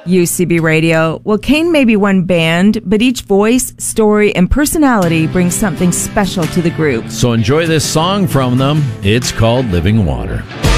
UCB Radio. Well, Kane may be one band, but each voice, story, and personality brings something special to the group. So enjoy this song from them. It's called Living Water.